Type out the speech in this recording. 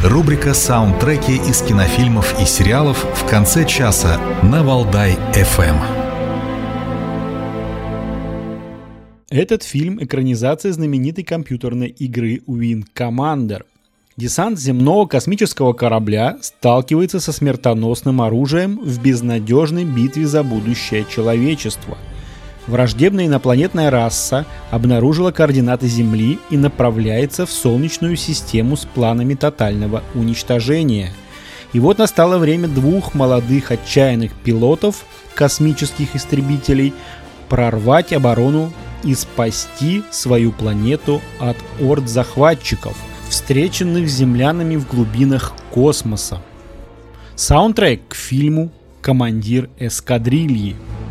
Рубрика «Саундтреки» из кинофильмов и сериалов в конце часа на Валдай-ФМ. Этот фильм – экранизация знаменитой компьютерной игры Wing Commander. Десант земного космического корабля сталкивается со смертоносным оружием в безнадежной битве за будущее человечества. Враждебная инопланетная раса обнаружила координаты Земли и направляется в Солнечную систему с планами тотального уничтожения. И вот настало время двух молодых отчаянных пилотов космических истребителей прорвать оборону и спасти свою планету от орд захватчиков, встреченных землянами в глубинах космоса. Саундтрек к фильму «Командир эскадрильи».